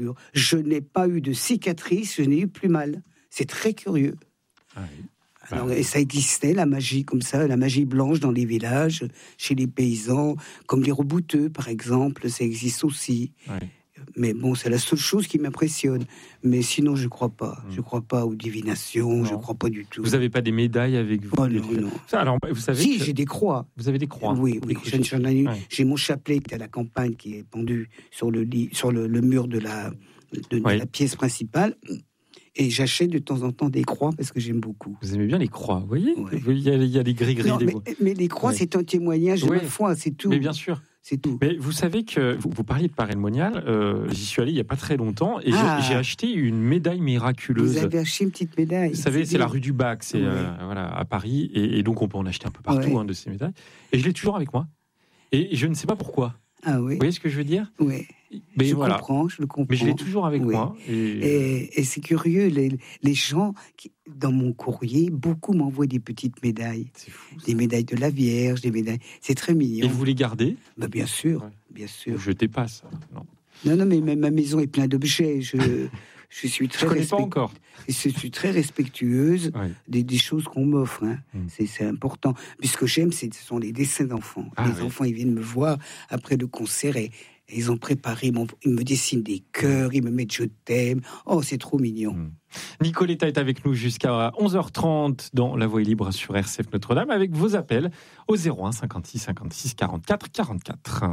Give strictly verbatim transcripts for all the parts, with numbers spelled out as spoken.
Je n'ai pas eu de cicatrice, je n'ai eu plus mal. C'est très curieux. Ah oui. Alors, et ça existait, la magie comme ça, la magie blanche dans les villages, chez les paysans, comme les rebouteux, par exemple, ça existe aussi. Oui. Mais bon, c'est la seule chose qui m'impressionne. Mais sinon, je ne crois pas. Mmh. Je ne crois pas aux divinations, non. je ne crois pas du tout. Vous n'avez pas des médailles avec vous? Oh non, non. Ça, alors, vous savez si, que... j'ai des croix. Vous avez des croix? Oui, oui. J'ai, j'en ai, ouais. j'ai mon chapelet qui est à la campagne, qui est pendu sur le, lit, sur le, le mur de la, de, de oui. la pièce principale. Et j'achète de temps en temps des croix parce que j'aime beaucoup. Vous aimez bien les croix, vous voyez? Ouais. Il y a, il y a des gris-gris. Non, des... mais, mais les croix, ouais. c'est un témoignage de ouais. ma foi, c'est tout. Mais bien sûr. C'est tout. Mais vous savez que vous, vous parliez de Paray-le-Monial, euh, j'y suis allé il n'y a pas très longtemps et ah. j'ai, j'ai acheté une médaille miraculeuse. Vous avez acheté une petite médaille. Vous savez, c'est, c'est la rue du Bac, c'est ouais. euh, voilà, à Paris, et, et donc on peut en acheter un peu partout ouais. hein, de ces médailles. Et je l'ai toujours avec moi. Et je ne sais pas pourquoi. Ah oui. Vous voyez ce que je veux dire? Oui. Mais je voilà. comprends, je le comprends. Mais je l'ai toujours avec oui. moi. Et... Et, et c'est curieux, les, les gens, qui, dans mon courrier, beaucoup m'envoient des petites médailles. C'est fou, des médailles de la Vierge, des médailles. C'est très mignon. Et vous les gardez? Bah, bien sûr, ouais. bien sûr. Ne jetez pas ça. Non. non, non, mais même ma maison est pleine d'objets. Je, je suis très. Je connais respect... pas encore. Et je suis très respectueuse ouais. des, des choses qu'on m'offre. Hein. Mmh. C'est, c'est important. Puis ce que j'aime, c'est, ce sont les dessins d'enfants. Ah, les oui. enfants, ils viennent me voir après le concert et ils ont préparé, ils me dessinent des cœurs, ils me mettent je t'aime. Oh, c'est trop mignon. Mmh. Nicoletta est avec nous jusqu'à onze heures trente dans La Voix est libre sur R C F Notre-Dame avec vos appels au zéro un cinquante-six cinquante-six quarante-quatre quarante-quatre.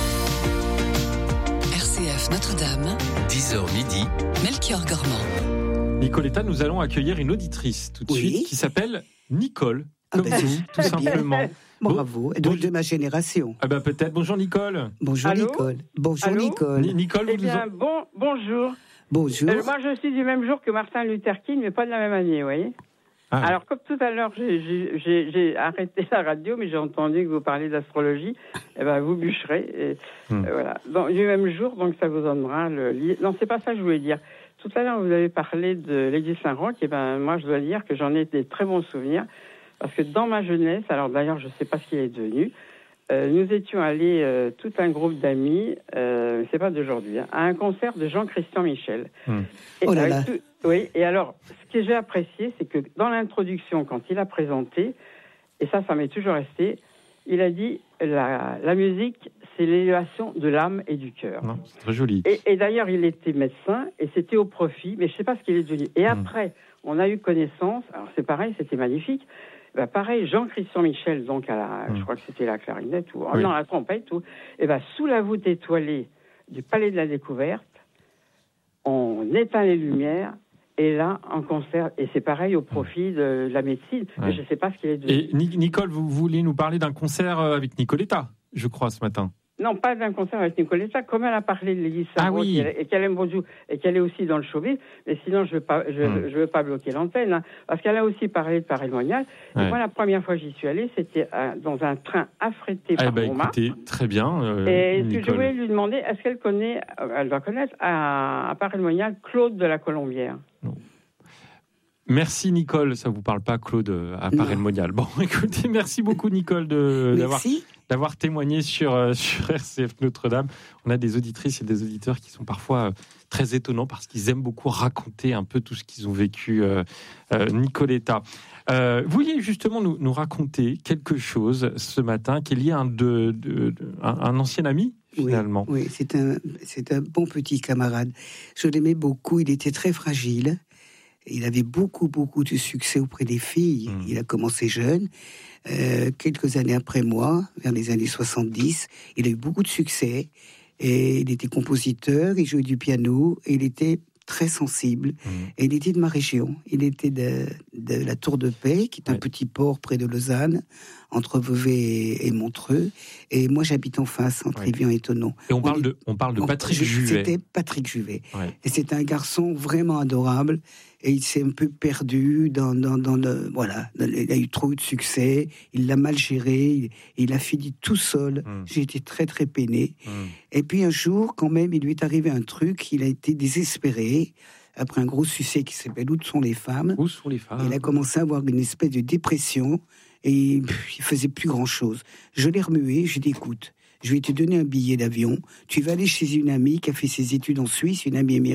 R C F Notre-Dame, dix heures midi, Melchior Gormand. Nicoletta, nous allons accueillir une auditrice tout de oui. suite qui s'appelle Nicole, comme ah ben, vous, tout simplement. Bravo, et donc de ma génération. Ah ben peut-être. Bonjour Nicole. Bonjour Allô Nicole. Bonjour Allô Nicole. Ni- Nicole, Eh vous bien, nous en... bon, bonjour. Bonjour. Euh, moi, je suis du même jour que Martin Luther King, mais pas de la même année, vous voyez. Ah. Alors, comme tout à l'heure, j'ai, j'ai, j'ai, j'ai arrêté la radio, mais j'ai entendu que vous parliez d'astrologie. Eh ben, vous bûcherez. Et, hmm. euh, voilà. Donc, du même jour, donc ça vous donnera le lit. Non, c'est pas ça que je voulais dire. Tout à l'heure, vous avez parlé de l'église Saint-Roch. Et ben, moi, je dois dire que j'en ai des très bons souvenirs. Parce que dans ma jeunesse, alors d'ailleurs, je ne sais pas ce qu'il est devenu, euh, nous étions allés, euh, tout un groupe d'amis, euh, c'est pas d'aujourd'hui, hein, à un concert de Jean-Christian Michel. Hmm. Et oh là là. tout, oui, et alors, ce que j'ai apprécié, c'est que dans l'introduction, quand il a présenté, et ça, ça m'est toujours resté, il a dit, la, la musique, c'est l'élévation de l'âme et du cœur. Non, c'est très joli. Et, et d'ailleurs, il était médecin, et c'était au profit, mais je ne sais pas ce qu'il est devenu. Et hmm. après, on a eu connaissance, alors c'est pareil, c'était magnifique. Ben pareil, Jean-Christian Michel, donc à la, mmh. je crois que c'était la clarinette ou oui. non la trompette, ou, et ben sous la voûte étoilée du Palais de la Découverte, on éteint les lumières et là en concert, et c'est pareil au profit de la médecine. Ouais. Mais je ne sais pas ce qu'il est devenu. Et Nicole, vous voulez nous parler d'un concert avec Nicoletta, je crois, ce matin. Non, pas d'un concert avec Nicoletta, comme elle a parlé de l'église Saint-Roch, ah oui. et qu'elle aime beaucoup, et qu'elle est aussi dans le showbiz, mais sinon je veux pas, je, hum. je veux pas bloquer l'antenne, hein, parce qu'elle a aussi parlé de Paray-le-Monial. Ouais. Et moi, la première fois que j'y suis allée, c'était à, dans un train affrété par eh ben, Montmartre. Écoutez, très bien. Euh, et Nicole. ce que je voulais lui demander, est-ce qu'elle connaît, elle doit connaître à, à Paray-le-Monial Claude de la Colombière. Non. Merci Nicole, ça vous parle pas Claude à Paray-le-Monial. Bon, écoutez, merci beaucoup Nicole de, d'avoir, d'avoir témoigné sur, sur R C F Notre-Dame. On a des auditrices et des auditeurs qui sont parfois très étonnants parce qu'ils aiment beaucoup raconter un peu tout ce qu'ils ont vécu. Euh, euh, Nicoletta, euh, vous vouliez justement nous, nous raconter quelque chose ce matin qui est lié à un, de, de, de, un, un ancien ami finalement. Oui, oui, c'est un, c'est un bon petit camarade. Je l'aimais beaucoup, il était très fragile. Il avait beaucoup, beaucoup de succès auprès des filles. Mmh. Il a commencé jeune. Euh, quelques années après moi, vers les années soixante-dix, il a eu beaucoup de succès. Et il était compositeur, il jouait du piano, et il était très sensible. Mmh. Et il était de ma région. Il était de, de la Tour de Paix, qui est un ouais. petit port près de Lausanne, entre Vevey et, et Montreux. Et moi, j'habite en face, entre ouais. Évian et Thonon. Et on, on parle, est, de, on parle de Patrick on, Juvet. C'était Patrick Juvet. Ouais. Et c'est un garçon vraiment adorable. Et il s'est un peu perdu dans, dans, dans le... Voilà, il a eu trop de succès, il l'a mal géré, il, il a fini tout seul. Mmh. J'ai été très, très peiné. Mmh. Et puis un jour, quand même, il lui est arrivé un truc, il a été désespéré, après un gros succès qui s'appelle « Où sont les femmes ?» Où sont les femmes ? Il a commencé à avoir une espèce de dépression, et il faisait plus grand-chose. Je l'ai remué, j'ai dit « Écoute, je vais te donner un billet d'avion, tu vas aller chez une amie qui a fait ses études en Suisse, une amie américaine,